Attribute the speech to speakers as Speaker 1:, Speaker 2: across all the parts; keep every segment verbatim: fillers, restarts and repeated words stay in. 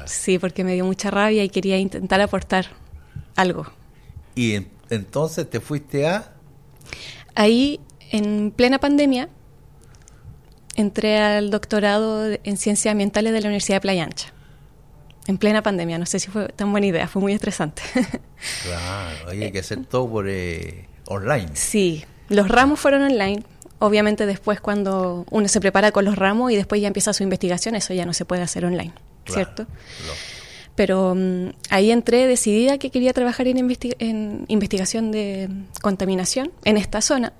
Speaker 1: Claro.
Speaker 2: Sí, porque me dio mucha rabia y quería intentar aportar algo.
Speaker 1: Y en, entonces te fuiste a...
Speaker 2: Ahí, en plena pandemia, entré al doctorado en Ciencias Ambientales de la Universidad de Playa Ancha. En plena pandemia, no sé si fue tan buena idea, fue muy estresante.
Speaker 1: Claro, hay que hacer todo por eh, online.
Speaker 2: Sí, los ramos fueron online. Obviamente después cuando uno se prepara con los ramos y después ya empieza su investigación, eso ya no se puede hacer online,
Speaker 1: Claro,
Speaker 2: ¿cierto?
Speaker 1: lo-
Speaker 2: Pero um, ahí entré decidida que quería trabajar en, investi- en investigación de contaminación en esta zona.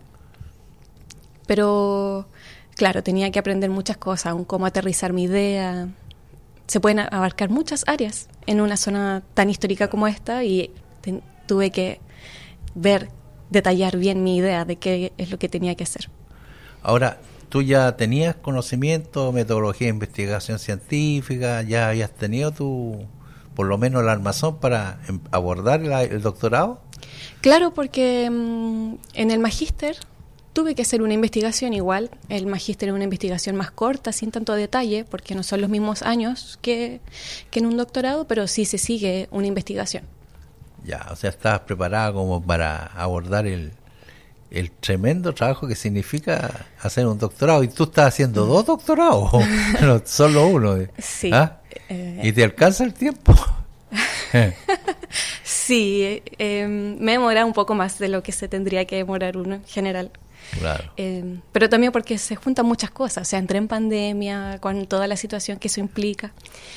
Speaker 2: Pero, claro, tenía que aprender muchas cosas, aún cómo aterrizar mi idea. Se pueden abarcar muchas áreas en una zona tan histórica como esta y te- tuve que ver, detallar bien mi idea de qué es lo que tenía que hacer.
Speaker 1: Ahora, ¿tú ya tenías conocimiento, metodología de investigación científica? ¿Ya habías tenido tu, por lo menos el armazón para em, abordar la- el doctorado?
Speaker 2: Claro, porque mm, en el magíster tuve que hacer una investigación igual. El magíster es una investigación más corta, sin tanto detalle, porque no son los mismos años que, que en un doctorado, pero sí se sigue una investigación.
Speaker 1: Ya, o sea, estabas preparada como para abordar el, el tremendo trabajo que significa hacer un doctorado. Y tú estás haciendo dos doctorados, no solo uno.
Speaker 2: Sí.
Speaker 1: ¿Ah?
Speaker 2: Eh,
Speaker 1: ¿Y te alcanza el tiempo?
Speaker 2: Sí, eh, eh, me he demorado un poco más de lo que se tendría que demorar uno en general.
Speaker 1: Claro.
Speaker 2: Eh, pero también porque se juntan muchas cosas. O sea, entré en pandemia, con toda la situación que eso implica.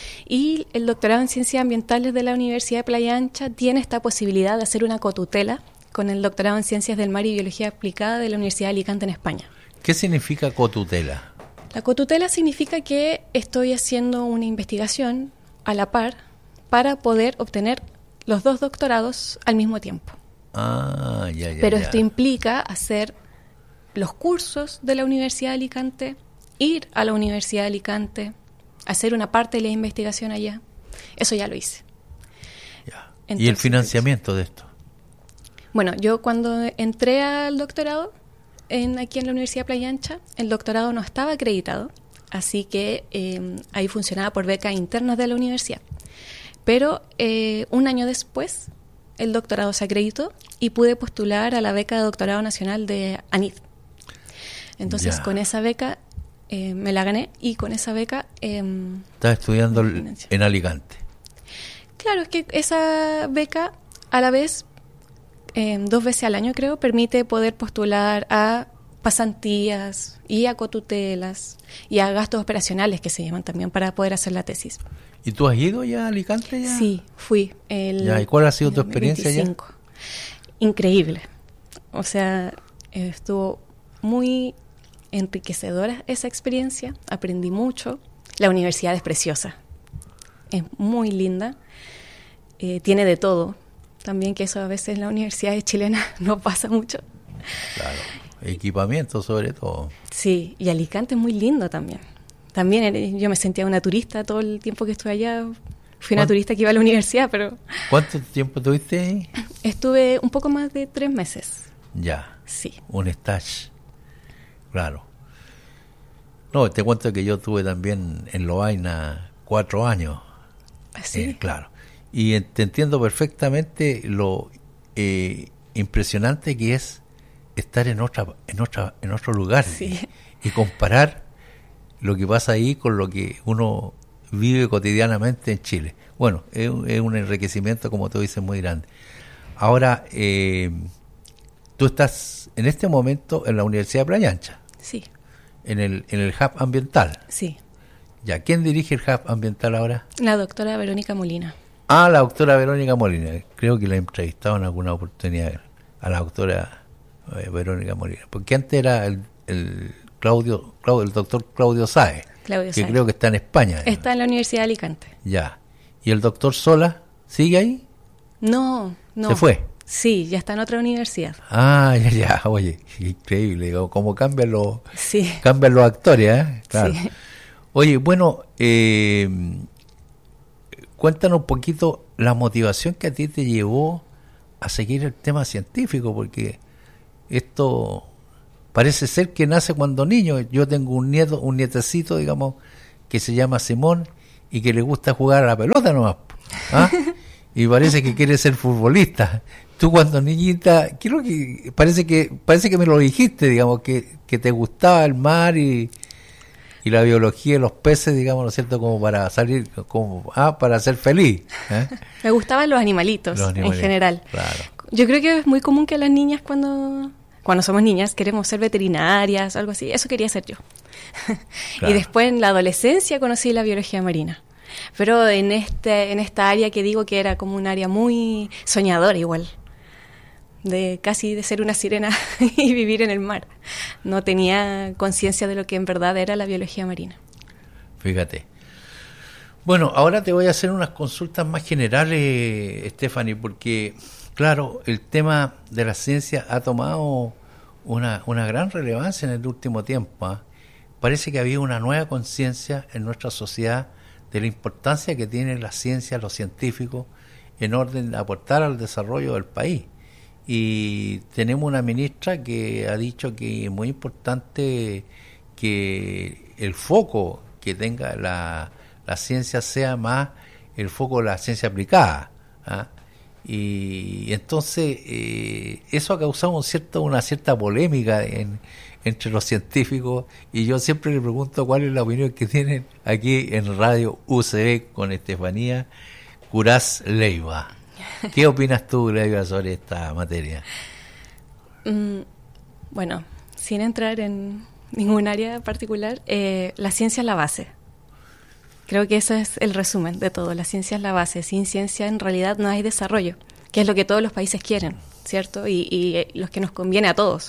Speaker 2: Y el doctorado en Ciencias Ambientales de la Universidad de Playa Ancha tiene esta posibilidad de hacer una cotutela con el doctorado en Ciencias del Mar y Biología Aplicada de la Universidad de Alicante en España.
Speaker 1: ¿Qué significa cotutela?
Speaker 2: La cotutela significa que estoy haciendo una investigación a la par para poder obtener los dos doctorados al mismo tiempo.
Speaker 1: Ah, ya, ya.
Speaker 2: Pero
Speaker 1: ya.
Speaker 2: esto implica hacer los cursos de la Universidad de Alicante, ir a la Universidad de Alicante, hacer una parte de la investigación allá. Eso ya lo hice.
Speaker 1: Ya. ¿Y
Speaker 2: Entonces,
Speaker 1: el financiamiento de esto?
Speaker 2: Bueno, yo cuando entré al doctorado en, aquí en la Universidad de Playa Ancha, el doctorado no estaba acreditado, así que eh, ahí funcionaba por becas internas de la universidad. Pero eh, un año después, el doctorado se acreditó y pude postular a la beca de doctorado nacional de ANID. Entonces,
Speaker 1: Ya.
Speaker 2: con esa beca eh, me la gané y con esa beca... Eh,
Speaker 1: Estás estudiando el-
Speaker 2: financia.
Speaker 1: en Alicante.
Speaker 2: Claro, es que esa beca a la vez, eh, dos veces al año creo, permite poder postular a pasantías y a cotutelas y a gastos operacionales que se llaman también para poder hacer la tesis.
Speaker 1: ¿Y tú has ido ya a Alicante ya?
Speaker 2: Sí, fui. El,
Speaker 1: Ya, ¿y cuál ha sido tu
Speaker 2: el
Speaker 1: experiencia allá?
Speaker 2: veinticinco. Increíble. O sea, eh, estuvo muy enriquecedora esa experiencia. Aprendí mucho. La universidad es preciosa. Es muy linda. Eh, tiene de todo. También que eso a veces en la universidad chilena no pasa mucho.
Speaker 1: Claro. Equipamiento sobre todo.
Speaker 2: Sí, y Alicante es muy lindo también. También eh, yo me sentía una turista todo el tiempo que estuve allá. Fui una
Speaker 1: ¿Cuánto?
Speaker 2: turista que iba a la universidad, pero
Speaker 1: ¿Cuánto tiempo tuviste ahí?
Speaker 2: estuve un poco más de tres meses.
Speaker 1: Ya,
Speaker 2: Sí.
Speaker 1: un stage. Claro. No, te cuento que yo tuve también en Lovaina cuatro años.
Speaker 2: Así.
Speaker 1: Eh, claro. Y en- te entiendo perfectamente lo eh, impresionante que es estar en otra, en otra, en otro lugar
Speaker 2: Sí.
Speaker 1: y, y comparar lo que pasa ahí con lo que uno vive cotidianamente en Chile. Bueno, es, un- es un enriquecimiento, como tú dices, muy grande. Ahora, eh, tú estás en este momento en la Universidad de Playa Ancha,
Speaker 2: Sí,
Speaker 1: en el, en el Hub Ambiental.
Speaker 2: sí.
Speaker 1: Ya, ¿quién dirige el Hub Ambiental ahora?
Speaker 2: La doctora Verónica Molina.
Speaker 1: Ah, la doctora Verónica Molina. Creo que la he entrevistado en alguna oportunidad a la doctora eh, Verónica Molina. Porque antes era el, el Claudio, Claudio, el doctor Claudio Sáez,
Speaker 2: Claudio
Speaker 1: que
Speaker 2: Sáez.
Speaker 1: creo que está en España. ¿no?
Speaker 2: Está en la Universidad de Alicante.
Speaker 1: Ya. ¿Y el doctor Sola sigue ahí?
Speaker 2: No, no.
Speaker 1: ¿Se fue?
Speaker 2: Sí, ya está en otra universidad.
Speaker 1: Ah, ya, ya. Oye, increíble. Como, como cambian los,
Speaker 2: Sí.
Speaker 1: cambian los actores, ¿eh? Claro.
Speaker 2: Sí.
Speaker 1: Oye, bueno, eh, cuéntanos un poquito la motivación que a ti te llevó a seguir el tema científico, porque esto parece ser que nace cuando niño. Yo tengo un nieto, un nietecito, digamos, que se llama Simón, y que le gusta jugar a la pelota nomás. ¿Ah? Y parece que quiere ser futbolista. Tú cuando niñita, creo que parece que parece que me lo dijiste, digamos, que, que te gustaba el mar y, y la biología de los peces, digamos, ¿no es cierto? Como para salir, como ah, para ser feliz. ¿Eh?
Speaker 2: Me gustaban los animalitos, los animalitos en general.
Speaker 1: Claro.
Speaker 2: Yo creo que es muy común que las niñas cuando, cuando somos niñas queremos ser veterinarias o algo así. Eso quería ser yo. Claro. Y después en la adolescencia conocí la biología marina. Pero en este en esta área que digo que era como un área muy soñadora igual, de casi de ser una sirena y vivir en el mar. No tenía conciencia de lo que en verdad era la biología marina.
Speaker 1: Fíjate. Bueno, ahora te voy a hacer unas consultas más generales, Stephanie, porque, claro, el tema de la ciencia ha tomado una, una gran relevancia en el último tiempo. ¿eh? Parece que había una nueva conciencia en nuestra sociedad de la importancia que tienen las ciencias, los científicos, en orden de aportar al desarrollo del país. Y tenemos una ministra que ha dicho que es muy importante que el foco que tenga la, la ciencia sea más el foco de la ciencia aplicada. ¿ah? Y entonces eh, eso ha causado un cierto, una cierta polémica en, entre los científicos, y yo siempre le pregunto cuál es la opinión que tienen aquí en Radio U C B con Estefanía Kuras Leiva. ¿Qué opinas tú, Leiva, sobre esta materia?
Speaker 2: Mm, bueno, sin entrar en ningún área particular, eh, la ciencia es la base. Creo que ese es el resumen de todo. La ciencia es la base. Sin ciencia, en realidad, no hay desarrollo, que es lo que todos los países quieren, ¿cierto? Y, y eh, los que nos conviene a todos.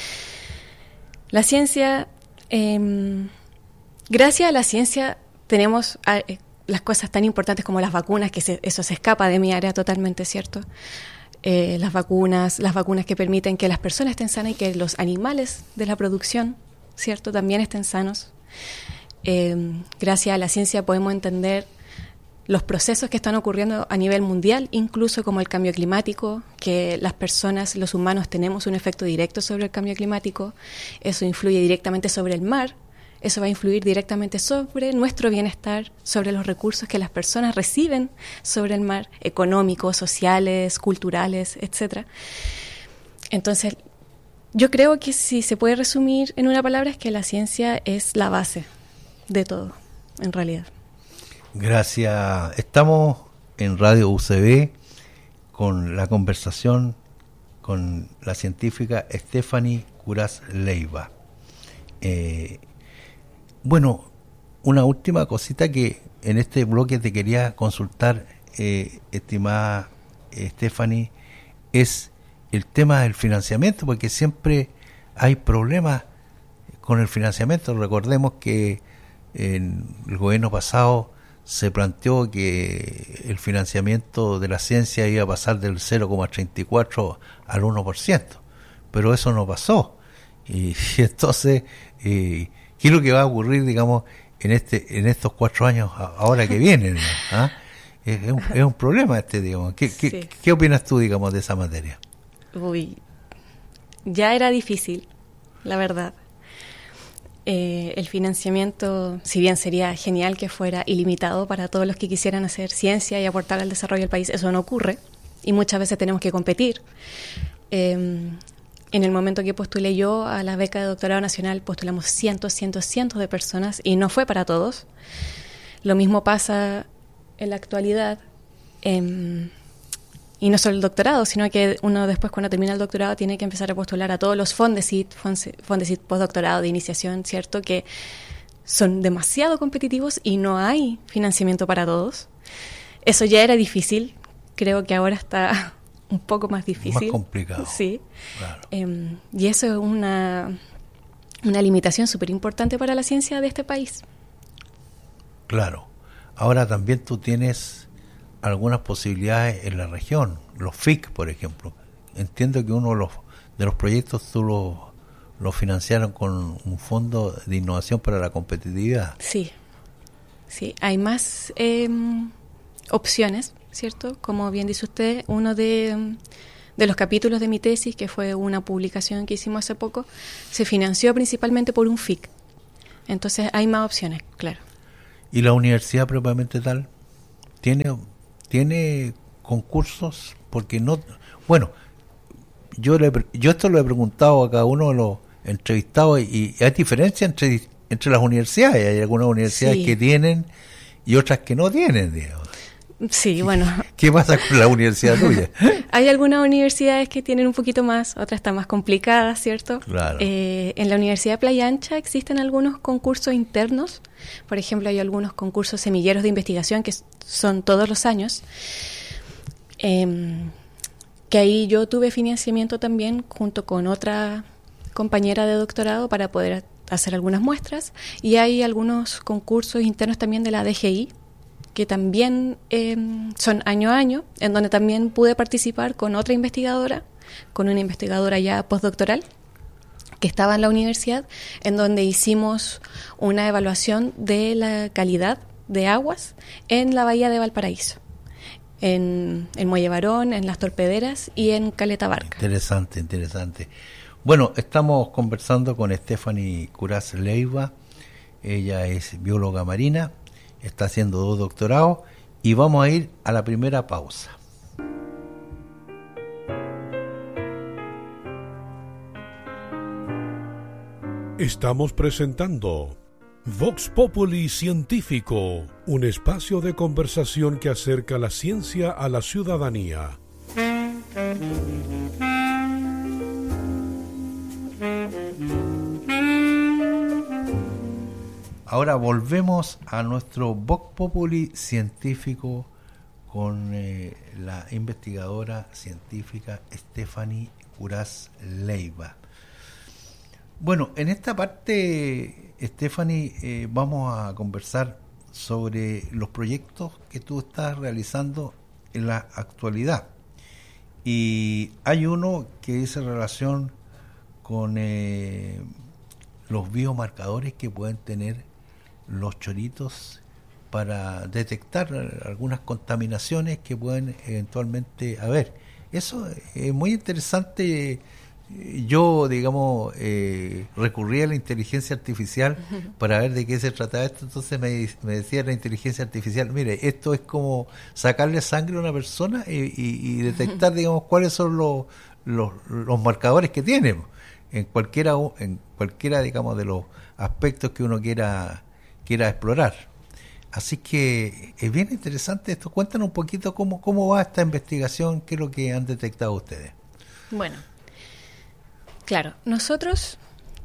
Speaker 2: La ciencia, eh, gracias a la ciencia, tenemos eh, las cosas tan importantes como las vacunas, que se, eso se escapa de mi área totalmente, ¿cierto? Eh, las vacunas, las vacunas que permiten que las personas estén sanas y que los animales de la producción, ¿cierto?, también estén sanos. Eh, gracias a la ciencia podemos entender los procesos que están ocurriendo a nivel mundial, incluso como el cambio climático, que las personas, los humanos, tenemos un efecto directo sobre el cambio climático. Eso influye directamente sobre el mar, eso va a influir directamente sobre nuestro bienestar, sobre los recursos que las personas reciben sobre el mar, económicos, sociales, culturales, etcétera. Entonces, yo creo que si se puede resumir en una palabra es que la ciencia es la base de todo, en realidad.
Speaker 1: Gracias. Estamos en Radio U C B con la conversación con la científica Stephanie Kuras Leiva. Eh, bueno, una última cosita que en este bloque te quería consultar, eh, estimada eh, Stephanie, es el tema del financiamiento, porque siempre hay problemas con el financiamiento. Recordemos que en el gobierno pasado se planteó que el financiamiento de la ciencia iba a pasar del cero coma treinta y cuatro al uno por ciento, pero eso no pasó. Y, y entonces, eh, ¿qué es lo que va a ocurrir, digamos, en este en estos cuatro años ahora que vienen? ¿Ah? Es, es, un, es un problema este, digamos. ¿Qué, qué, sí. ¿Qué opinas tú, digamos, de esa materia?
Speaker 2: Uy, ya era difícil, la verdad. Eh, el financiamiento, si bien sería genial que fuera ilimitado para todos los que quisieran hacer ciencia y aportar al desarrollo del país, eso no ocurre y muchas veces tenemos que competir. Eh, en el momento que postulé yo a la beca de doctorado nacional, postulamos cientos, cientos, cientos de personas y no fue para todos. Lo mismo pasa en la actualidad. Eh, Y no solo el doctorado, sino que uno después, cuando termina el doctorado, tiene que empezar a postular a todos los Fondesit, Fondesit postdoctorado de iniciación, ¿cierto?, que son demasiado competitivos y no hay financiamiento para todos. Eso ya era difícil, creo que ahora está un poco más difícil.
Speaker 1: Más complicado.
Speaker 2: Sí.
Speaker 1: Claro.
Speaker 2: Eh, y eso es una, una limitación súper importante para la ciencia de este país.
Speaker 1: Claro. Ahora también tú tienes algunas posibilidades en la región, los F I C, por ejemplo. Entiendo que uno de los, de los proyectos tú los lo financiaron con un fondo de innovación para la competitividad.
Speaker 2: Sí, sí, hay más eh, opciones, ¿cierto? Como bien dice usted, uno de, de los capítulos de mi tesis, que fue una publicación que hicimos hace poco, se financió principalmente por un F I C. Entonces hay más opciones, claro.
Speaker 1: ¿Y la universidad propiamente tal? ¿Tiene, tiene concursos? Porque no... Bueno, yo, le, yo esto lo he preguntado a cada uno de los entrevistados y, y hay diferencia entre, entre las universidades. Hay algunas universidades sí. que tienen y otras que no tienen, digamos.
Speaker 2: Sí, bueno.
Speaker 1: ¿Qué pasa con la universidad tuya?
Speaker 2: Hay algunas universidades que tienen un poquito más, otras están más complicadas, ¿cierto?
Speaker 1: Claro.
Speaker 2: Eh, en la Universidad de Playa Ancha existen algunos concursos internos. Por ejemplo, hay algunos concursos semilleros de investigación que son todos los años. Eh, que ahí yo tuve financiamiento también junto con otra compañera de doctorado para poder hacer algunas muestras. Y hay algunos concursos internos también de la D G I, que también eh, son año a año, en donde también pude participar con otra investigadora, con una investigadora ya postdoctoral, que estaba en la universidad, en donde hicimos una evaluación de la calidad de aguas en la bahía de Valparaíso, en, en Muelle Barón, en Las Torpederas y en Caleta Barca.
Speaker 1: Interesante, interesante. Bueno, estamos conversando con Stephanie Kuraz Leiva, ella es bióloga marina, está haciendo dos doctorados y vamos a ir a la primera pausa.
Speaker 3: Estamos presentando Vox Populi Científico, un espacio de conversación que acerca la ciencia a la ciudadanía.
Speaker 1: Ahora volvemos a nuestro Vox Populi científico con eh, la investigadora científica Stephanie Kuraz Leiva. Bueno, en esta parte, Stephanie, eh, vamos a conversar sobre los proyectos que tú estás realizando en la actualidad. Y hay uno que dice relación con eh, los biomarcadores que pueden tener los choritos para detectar algunas contaminaciones que pueden eventualmente haber. Eso es muy interesante. Yo, digamos, eh, recurrí a la inteligencia artificial uh-huh. para ver de qué se trataba esto. Entonces me, me decía la inteligencia artificial, mire, esto es como sacarle sangre a una persona y, y, y detectar, uh-huh. digamos, cuáles son los, los, los marcadores que tiene en cualquiera, en cualquiera, digamos, de los aspectos que uno quiera quiera explorar. Así que es bien interesante esto. Cuéntanos un poquito cómo, cómo va esta investigación, qué es lo que han detectado ustedes.
Speaker 2: Bueno, claro, nosotros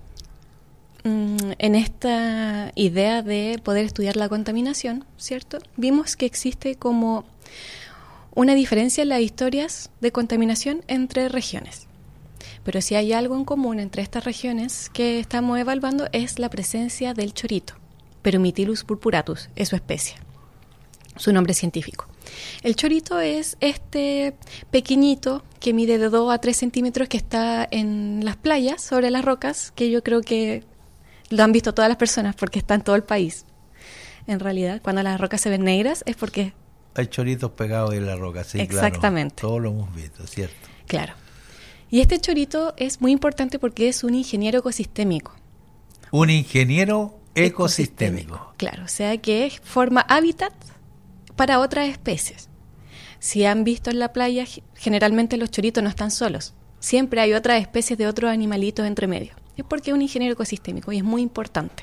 Speaker 2: mmm, en esta idea de poder estudiar la contaminación, ¿cierto? Vimos que existe como una diferencia en las historias de contaminación entre regiones. Pero si hay algo en común entre estas regiones que estamos evaluando es la presencia del chorito. Perumitilus purpuratus es su especie, su nombre científico. El chorito es este pequeñito que mide de dos a tres centímetros que está en las playas, sobre las rocas, que yo creo que lo han visto todas las personas porque está en todo el país. En realidad, cuando las rocas se ven negras es porque...
Speaker 1: hay choritos pegados en la roca, sí,
Speaker 2: exactamente.
Speaker 1: Claro, todos lo hemos visto, ¿cierto?
Speaker 2: Claro. Y este chorito es muy importante porque es un ingeniero ecosistémico.
Speaker 1: Un ingeniero ecosistémico. ecosistémico.
Speaker 2: Claro, o sea que forma hábitat para otras especies. Si han visto en la playa, generalmente los choritos no están solos. Siempre hay otras especies de otros animalitos entre medio. Es porque es un ingeniero ecosistémico y es muy importante.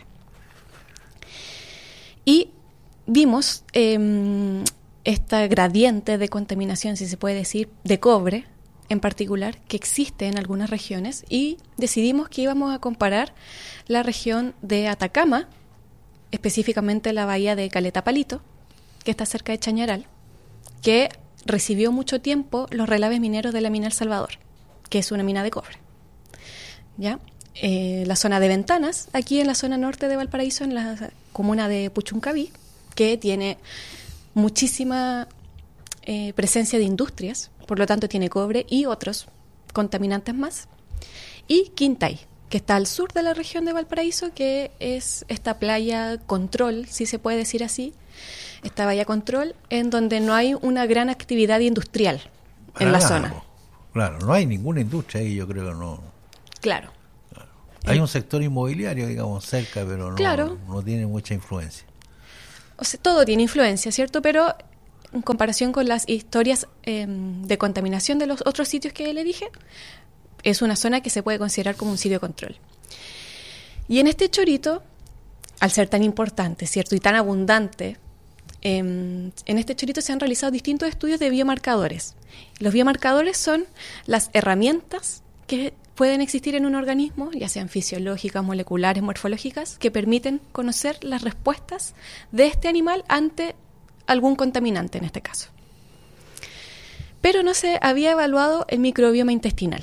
Speaker 2: Y vimos eh, esta gradiente de contaminación, si se puede decir, de cobre en particular, que existe en algunas regiones, y decidimos que íbamos a comparar la región de Atacama, específicamente la bahía de Caleta Palito, que está cerca de Chañaral, que recibió mucho tiempo los relaves mineros de la mina El Salvador, que es una mina de cobre. ¿Ya? Eh, la zona de Ventanas, aquí en la zona norte de Valparaíso, en la comuna de Puchuncaví, que tiene muchísima eh, presencia de industrias, por lo tanto tiene cobre y otros contaminantes más. Y Quintay, que está al sur de la región de Valparaíso, que es esta playa control, si se puede decir así, esta bahía control, en donde no hay una gran actividad industrial en ah, la zona.
Speaker 1: Claro, no hay ninguna industria ahí, yo creo, no.
Speaker 2: Claro.
Speaker 1: Hay un sector inmobiliario, digamos, cerca, pero no,
Speaker 2: claro.
Speaker 1: no tiene mucha influencia.
Speaker 2: o sea, todo tiene influencia, ¿cierto? Pero en comparación con las historias eh, de contaminación de los otros sitios que le dije, es una zona que se puede considerar como un sitio de control. Y en este chorito, al ser tan importante, ¿cierto? Y tan abundante, eh, en este chorito se han realizado distintos estudios de biomarcadores. Los biomarcadores son las herramientas que pueden existir en un organismo, ya sean fisiológicas, moleculares, morfológicas, que permiten conocer las respuestas de este animal ante algún contaminante en este caso. Pero no se había evaluado el microbioma intestinal.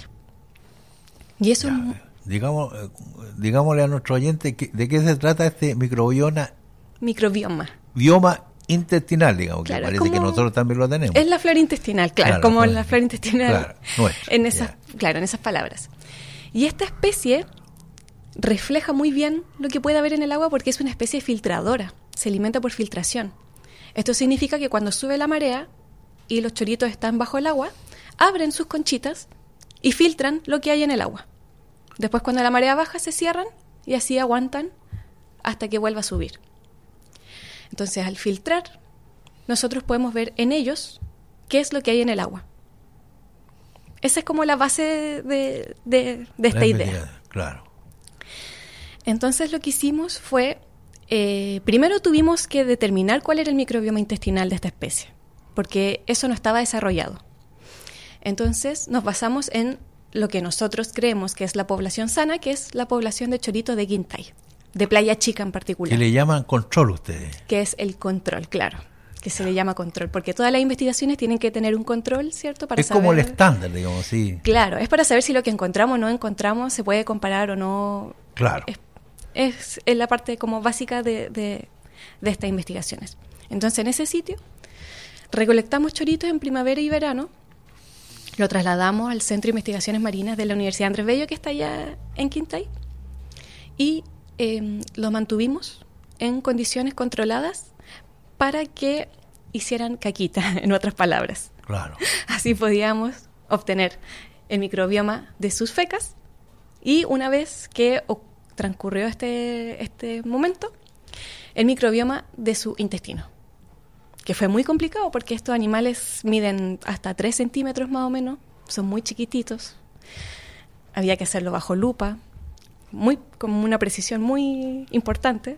Speaker 2: Y eso...
Speaker 1: Ya, digamos, digámosle a nuestro oyente que, de qué se trata este microbioma.
Speaker 2: Microbioma.
Speaker 1: Bioma intestinal, digamos,
Speaker 2: Claro,
Speaker 1: que parece
Speaker 2: como-
Speaker 1: que nosotros también lo tenemos.
Speaker 2: Es la flora intestinal, claro,
Speaker 1: Claro,
Speaker 2: como
Speaker 1: claro.
Speaker 2: la flora intestinal
Speaker 1: Claro, nuestra,
Speaker 2: en esas,
Speaker 1: ya.
Speaker 2: claro, en esas palabras. Y esta especie refleja muy bien lo que puede haber en el agua porque es una especie filtradora, se alimenta por filtración. Esto significa que cuando sube la marea y los choritos están bajo el agua, abren sus conchitas y filtran lo que hay en el agua. Después, cuando la marea baja, se cierran y así aguantan hasta que vuelva a subir. Entonces, al filtrar, nosotros podemos ver en ellos qué es lo que hay en el agua. Esa es como la base de, de, de esta
Speaker 1: La
Speaker 2: idea.
Speaker 1: investigación, claro.
Speaker 2: Entonces, lo que hicimos fue, eh, primero tuvimos que determinar cuál era el microbioma intestinal de esta especie, porque eso no estaba desarrollado. Entonces, nos basamos en lo que nosotros creemos que es la población sana, que es la población de chorito de Quintay, de Playa Chica en particular.
Speaker 1: Que le llaman control ustedes.
Speaker 2: Que es el control, claro, que se le llama control, porque todas las investigaciones tienen que tener un control, ¿cierto? Para
Speaker 1: Es
Speaker 2: saber,
Speaker 1: como el estándar, digamos, sí.
Speaker 2: Claro, es para saber si lo que encontramos o no encontramos se puede comparar o no.
Speaker 1: Claro.
Speaker 2: Es, es, es la parte como básica de, de, de estas investigaciones. Entonces, en ese sitio, recolectamos choritos en primavera y verano, lo trasladamos al Centro de Investigaciones Marinas de la Universidad Andrés Bello, que está allá en Quintay, y eh, los mantuvimos en condiciones controladas para que hicieran caquita, en otras palabras.
Speaker 1: Claro.
Speaker 2: Así podíamos obtener el microbioma de sus fecas y una vez que o- transcurrió este, este momento, el microbioma de su intestino, que fue muy complicado porque estos animales miden hasta tres centímetros más o menos, son muy chiquititos, había que hacerlo bajo lupa, muy, con una precisión muy importante.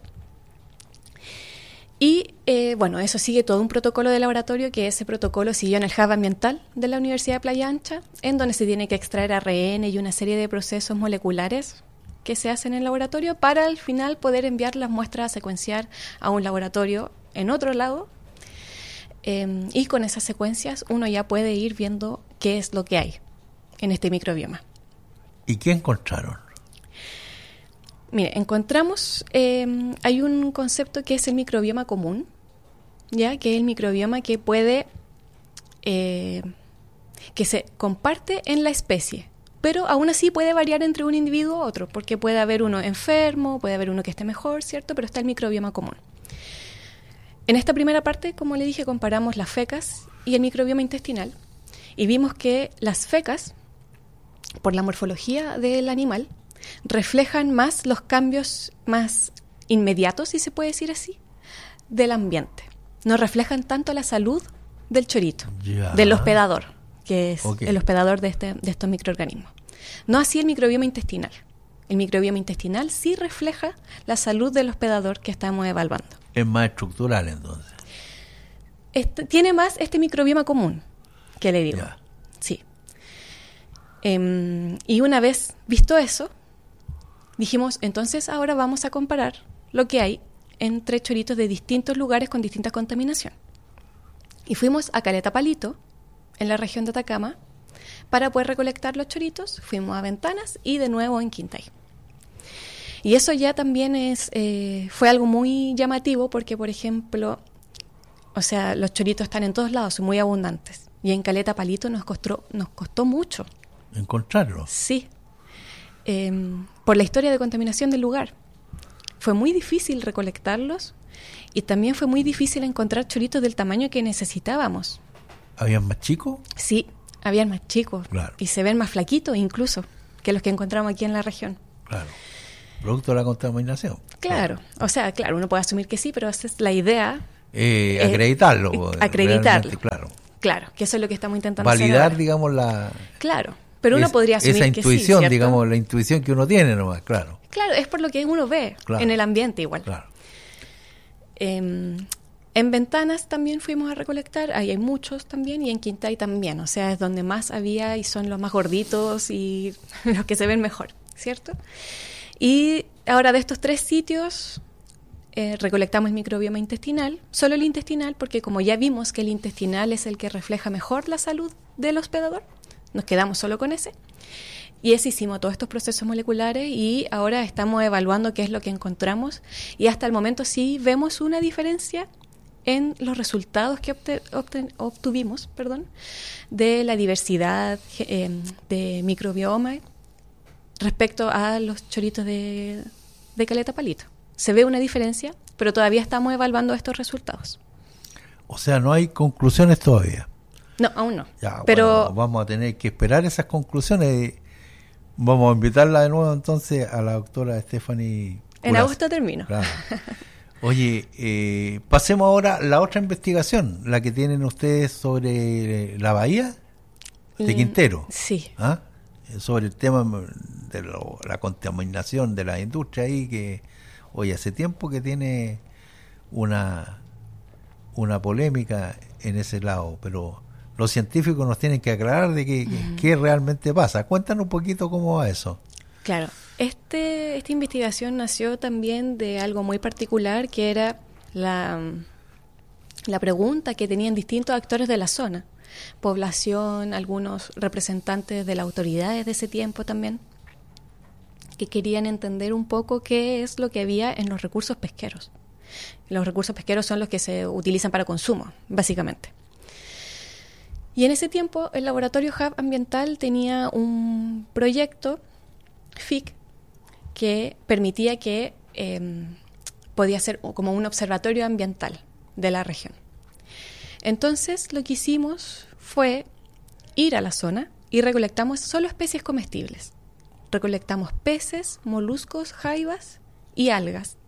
Speaker 2: Y eh, bueno, eso sigue todo un protocolo de laboratorio, que ese protocolo siguió en el hub ambiental de la Universidad de Playa Ancha, en donde se tiene que extraer A R N y una serie de procesos moleculares que se hacen en el laboratorio para al final poder enviar las muestras a secuenciar a un laboratorio en otro lado. Eh, y con esas secuencias uno ya puede ir viendo qué es lo que hay en este microbioma.
Speaker 1: ¿Y qué encontraron?
Speaker 2: Mire, encontramos, eh, hay un concepto que es el microbioma común, ya que es el microbioma que puede, eh, que se comparte en la especie, pero aún así puede variar entre un individuo u otro, porque puede haber uno enfermo, puede haber uno que esté mejor, ¿cierto? Pero está el microbioma común. En esta primera parte, como le dije, comparamos las fecas y el microbioma intestinal y vimos que las fecas, por la morfología del animal, reflejan más los cambios más inmediatos, si se puede decir así, del ambiente. No reflejan tanto la salud del chorito,
Speaker 1: Ya.
Speaker 2: del hospedador, que es
Speaker 1: Ok.
Speaker 2: el hospedador de, este, de estos microorganismos. No así el microbioma intestinal. El microbioma intestinal sí refleja la salud del hospedador que estamos evaluando.
Speaker 1: Es más estructural, entonces.
Speaker 2: Este, tiene más este microbioma común, que le digo.
Speaker 1: Ya.
Speaker 2: Sí. Em, y una vez visto eso, dijimos, entonces ahora vamos a comparar lo que hay entre choritos de distintos lugares con distinta contaminación. Y fuimos a Caleta Palito, en la región de Atacama, para poder recolectar los choritos. Fuimos a Ventanas y de nuevo en Quintay. Y eso ya también es eh, fue algo muy llamativo porque, por ejemplo, o sea, los choritos están en todos lados, son muy abundantes. Y en Caleta Palito nos costó, nos costó mucho.
Speaker 1: ¿Encontrarlo?
Speaker 2: Sí. Eh, por la historia de contaminación del lugar. Fue muy difícil recolectarlos y también fue muy difícil encontrar choritos del tamaño que necesitábamos.
Speaker 1: ¿Habían más chicos?
Speaker 2: Sí, habían más chicos.
Speaker 1: Claro.
Speaker 2: Y se ven más flaquitos incluso que los que encontramos aquí en la región.
Speaker 1: Claro. Producto de la contaminación.
Speaker 2: Claro, o sea, claro, uno puede asumir que sí, pero esa es la idea.
Speaker 1: Eh, acreditarlo.
Speaker 2: Eh, acreditarlo.
Speaker 1: Claro.
Speaker 2: Claro, que eso es lo que estamos intentando
Speaker 1: validar,
Speaker 2: hacer ahora.
Speaker 1: digamos, la...
Speaker 2: Claro, pero uno
Speaker 1: es,
Speaker 2: podría asumir
Speaker 1: esa
Speaker 2: que
Speaker 1: intuición,
Speaker 2: sí,
Speaker 1: digamos, la intuición que uno tiene nomás, claro.
Speaker 2: Claro, es por lo que uno ve
Speaker 1: claro.
Speaker 2: en el ambiente igual.
Speaker 1: Claro.
Speaker 2: Eh, en Ventanas también fuimos a recolectar, ahí hay muchos también, y en Quintay también, o sea, es donde más había y son los más gorditos y los que se ven mejor, ¿cierto? Y ahora de estos tres sitios eh, recolectamos el microbioma intestinal, solo el intestinal, porque como ya vimos que el intestinal es el que refleja mejor la salud del hospedador, nos quedamos solo con ese. Y ese hicimos todos estos procesos moleculares y ahora estamos evaluando qué es lo que encontramos y hasta el momento sí vemos una diferencia en los resultados que obte, obten, obtuvimos perdón, de la diversidad eh, de microbioma respecto a los choritos de, de Caleta Palito. Se ve una diferencia, pero todavía estamos evaluando estos resultados.
Speaker 1: O sea, no hay conclusiones todavía.
Speaker 2: No, aún no.
Speaker 1: Ya,
Speaker 2: pero
Speaker 1: bueno, vamos a tener que esperar esas conclusiones. Vamos a invitarla de nuevo entonces a la doctora Stephanie Curazo.
Speaker 2: En agosto termino.
Speaker 1: Claro. Oye, eh, pasemos ahora a la otra investigación, la que tienen ustedes sobre la bahía de Quintero.
Speaker 2: Sí.
Speaker 1: ¿Ah? Sobre el tema de lo, la contaminación de la industria ahí, que hoy hace tiempo que tiene una, una polémica en ese lado, pero los científicos nos tienen que aclarar de qué uh-huh. qué realmente pasa. Cuéntanos un poquito cómo va eso.
Speaker 2: Claro, este, esta investigación nació también de algo muy particular, que era la, la pregunta que tenían distintos actores de la zona, población, algunos representantes de las autoridades de ese tiempo también, que querían entender un poco qué es lo que había en los recursos pesqueros. Los recursos pesqueros son los que se utilizan para consumo, básicamente. Y en ese tiempo el Laboratorio Hub Ambiental tenía un proyecto F I C que permitía que eh, podía ser como un observatorio ambiental de la región. Entonces lo que hicimos fue ir a la zona y recolectamos solo especies comestibles. Recolectamos peces, moluscos, jaivas y algas.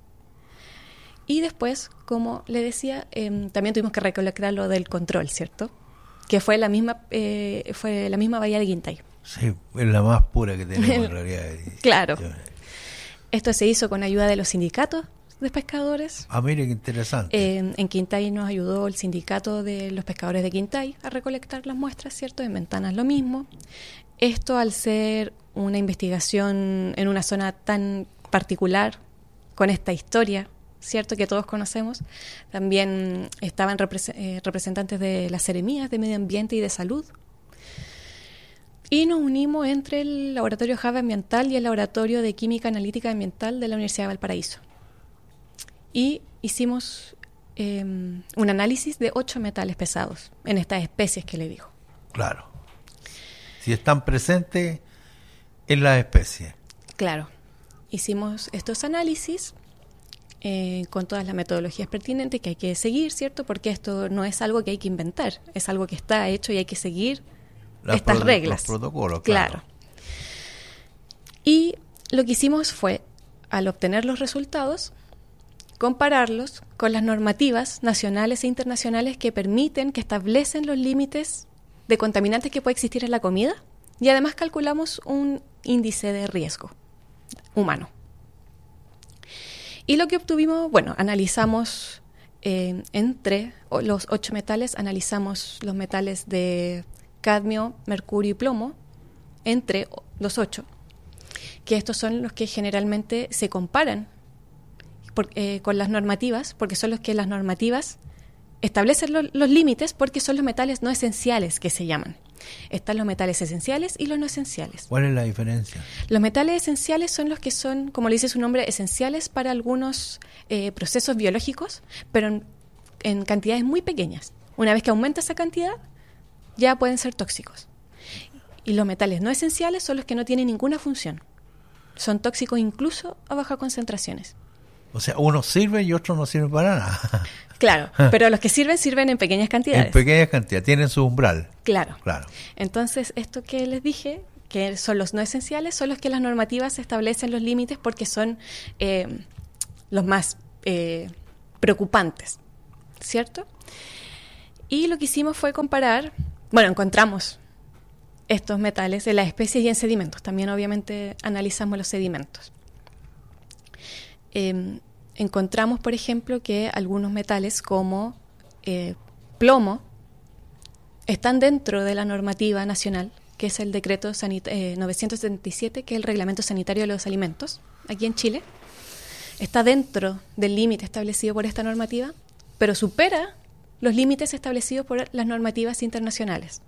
Speaker 2: Y después, como le decía, eh, también tuvimos que recolectar lo del control, ¿cierto? Que fue la misma eh, fue la misma bahía de Quintay.
Speaker 1: Sí, es la más pura que tenemos en realidad.
Speaker 2: Claro. Esto se hizo con ayuda de los sindicatos de pescadores.
Speaker 1: Ah, mire qué interesante.
Speaker 2: Eh, en Quintay nos ayudó el sindicato de los pescadores de Quintay a recolectar las muestras, ¿cierto? En Ventanas lo mismo. Esto, al ser una investigación en una zona tan particular, con esta historia, ¿cierto?, que todos conocemos, también estaban repre- eh, representantes de las seremías de Medio Ambiente y de Salud. Y nos unimos entre el Laboratorio Hub Ambiental y el Laboratorio de Química Analítica Ambiental de la Universidad de Valparaíso. Y hicimos eh, un análisis de ocho metales pesados en estas especies que le digo.
Speaker 1: Claro. Si están presentes en las especies.
Speaker 2: Claro. Hicimos estos análisis eh, con todas las metodologías pertinentes que hay que seguir, ¿cierto? Porque esto no es algo que hay que inventar, es algo que está hecho y hay que seguir Las estas pro- reglas.
Speaker 1: Los protocolos,
Speaker 2: claro.
Speaker 1: claro.
Speaker 2: Y lo que hicimos fue, al obtener los resultados, compararlos con las normativas nacionales e internacionales que permiten, que establecen los límites de contaminantes que puede existir en la comida, y además calculamos un índice de riesgo humano. Y lo que obtuvimos, bueno, analizamos eh, entre los ocho metales, analizamos los metales de cadmio, mercurio y plomo, entre los ocho, que estos son los que generalmente se comparan por, eh, con las normativas, porque son los que las normativas establecen lo, los límites, porque son los metales no esenciales que se llaman. Están los metales esenciales y los no esenciales.
Speaker 1: ¿Cuál es la diferencia?
Speaker 2: Los metales esenciales son los que son, como le dice su nombre, esenciales para algunos eh, procesos biológicos, pero en, en cantidades muy pequeñas. Una vez que aumenta esa cantidad, ya pueden ser tóxicos. Y los metales no esenciales son los que no tienen ninguna función. Son tóxicos incluso a bajas concentraciones.
Speaker 1: O sea, unos sirven y otros no sirven para nada.
Speaker 2: Claro, pero los que sirven, sirven en pequeñas cantidades.
Speaker 1: En pequeñas cantidades, tienen su umbral.
Speaker 2: Claro.
Speaker 1: Claro.
Speaker 2: Entonces, esto que les dije, que son los no esenciales, son los que las normativas establecen los límites porque son eh, los más eh, preocupantes, ¿cierto? Y lo que hicimos fue comparar, bueno, encontramos estos metales en las especies y en sedimentos. También obviamente analizamos los sedimentos. Eh, encontramos, por ejemplo, que algunos metales como eh, plomo están dentro de la normativa nacional, que es el decreto sanita- eh, novecientos setenta y siete, que es el reglamento sanitario de los alimentos, aquí en Chile. Está dentro del límite establecido por esta normativa, pero supera los límites establecidos por las normativas internacionales.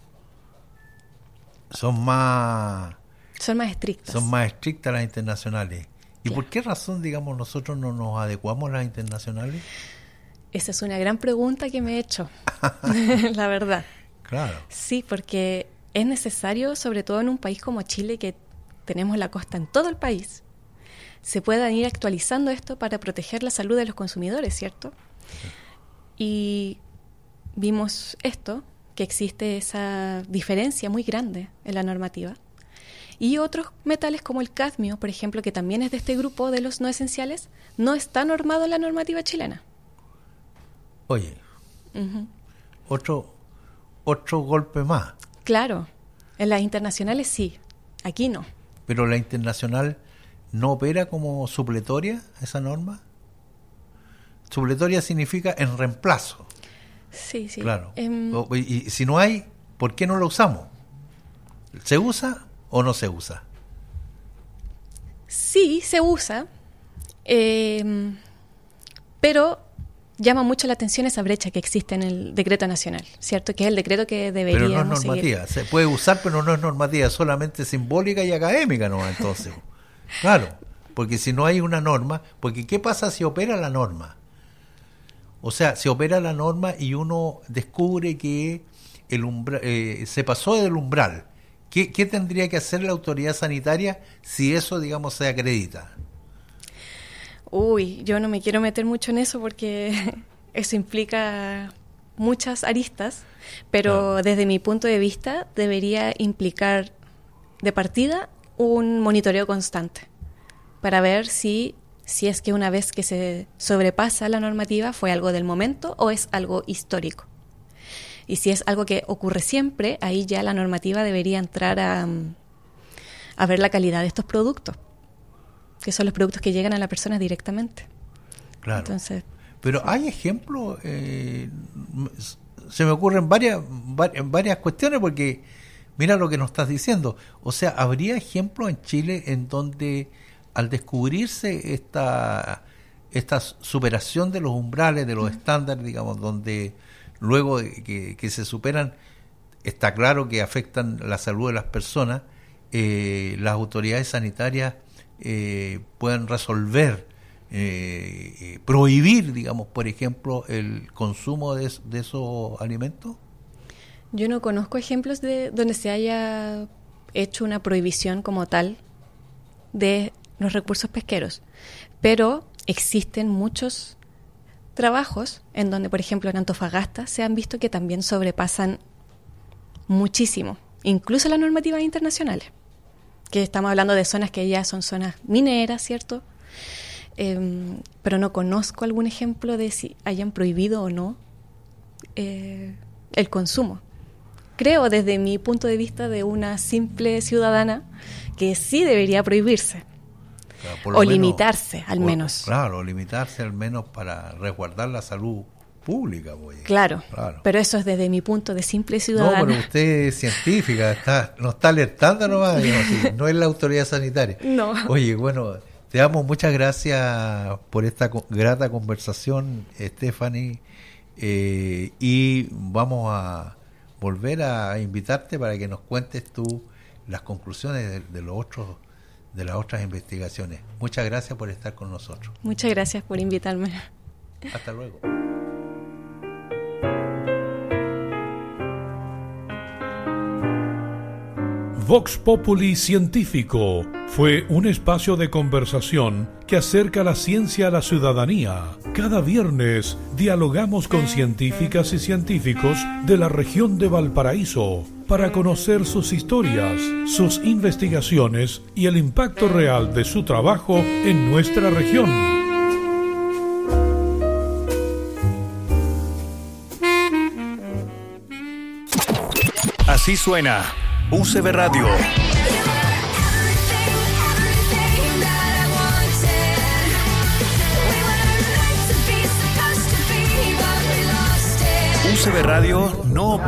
Speaker 1: Son más...
Speaker 2: Son más estrictas.
Speaker 1: Son más estrictas las internacionales. ¿Y
Speaker 2: Claro.
Speaker 1: por qué razón, digamos, nosotros no nos adecuamos a las internacionales?
Speaker 2: Esa es una gran pregunta que me he hecho, la verdad.
Speaker 1: Claro.
Speaker 2: Sí, porque es necesario, sobre todo en un país como Chile, que tenemos la costa en todo el país, se puedan ir actualizando esto para proteger la salud de los consumidores, ¿cierto? Y vimos esto, que existe esa diferencia muy grande en la normativa. Y otros metales como el cadmio, por ejemplo, que también es de este grupo de los no esenciales, no está normado en la normativa chilena.
Speaker 1: Oye,
Speaker 2: Uh-huh.
Speaker 1: otro, otro golpe más.
Speaker 2: Claro, en las internacionales sí, aquí no.
Speaker 1: Pero la internacional no opera como supletoria esa norma. Supletoria significa en reemplazo.
Speaker 2: Sí, sí.
Speaker 1: Claro.
Speaker 2: Em,
Speaker 1: O- y, y si no hay, ¿por qué no lo usamos? ¿Se usa o no se usa?
Speaker 2: Sí, se usa, eh, pero llama mucho la atención esa brecha que existe en el decreto nacional, ¿cierto? Que es el decreto que
Speaker 1: Pero
Speaker 2: deberíamos
Speaker 1: no es normativa. Se puede usar, pero no es normativa, es solamente simbólica y académica, ¿no? Entonces, claro, porque si no hay una norma, porque ¿qué pasa si opera la norma? O sea, se opera la norma y uno descubre que el umbra- eh, se pasó del umbral. ¿Qué, ¿Qué tendría que hacer la autoridad sanitaria si eso, digamos, se acredita?
Speaker 2: seguir. Uy, yo no me quiero meter mucho en eso porque eso implica muchas aristas, pero
Speaker 1: Claro.
Speaker 2: desde mi punto de vista debería implicar de partida un monitoreo constante para ver si, si es que una vez que se sobrepasa la normativa fue algo del momento o es algo histórico. Y si es algo que ocurre siempre, ahí ya la normativa debería entrar a, a ver la calidad de estos productos, que son los productos que llegan a la persona directamente.
Speaker 1: Claro.
Speaker 2: Entonces,
Speaker 1: Pero hay ejemplos, eh, m- se me ocurren varias, va- varias cuestiones porque mira lo que nos estás diciendo. O sea, ¿habría ejemplos en Chile en donde al descubrirse esta, esta superación de los umbrales, de los estándares, digamos, donde luego de que, que se superan, está claro que afectan la salud de las personas, eh, las autoridades sanitarias eh, puedan resolver, eh, eh, prohibir, digamos, por ejemplo, el consumo de, es- de esos alimentos?
Speaker 2: yo no conozco ejemplos de donde se haya hecho una prohibición como tal de los recursos pesqueros, pero existen muchos trabajos en donde, por ejemplo, en Antofagasta se han visto que también sobrepasan muchísimo, incluso las normativas internacionales, que estamos hablando de zonas que ya son zonas mineras, ¿cierto? Eh, pero no conozco algún ejemplo de si hayan prohibido o no eh, el consumo. Creo, desde mi punto de vista de una simple ciudadana, que sí debería prohibirse.
Speaker 1: Claro, por lo
Speaker 2: O
Speaker 1: menos-
Speaker 2: limitarse, al
Speaker 1: o-
Speaker 2: menos.
Speaker 1: Claro, limitarse al menos para resguardar la salud pública. Pues.
Speaker 2: Claro,
Speaker 1: Claro.
Speaker 2: pero eso es desde mi punto de simple
Speaker 1: No,
Speaker 2: ciudadana.
Speaker 1: pero usted es científica, está, nos está alertando nomás, digamos así, no es la autoridad sanitaria.
Speaker 2: No.
Speaker 1: Oye, bueno, te damos muchas gracias por esta co- grata conversación, Stephanie, eh, y vamos a volver a invitarte para que nos cuentes tú las conclusiones de, de los otros, de las otras investigaciones. Muchas gracias por estar con nosotros.
Speaker 2: Muchas gracias por invitarme.
Speaker 1: Hasta luego.
Speaker 3: Vox Populi Científico fue un espacio de conversación que acerca la ciencia a la ciudadanía. Cada viernes dialogamos con científicas y científicos de la región de Valparaíso para conocer sus historias, sus investigaciones y el impacto real de su trabajo en nuestra región.
Speaker 4: Así suena U C B Radio. U C B Radio no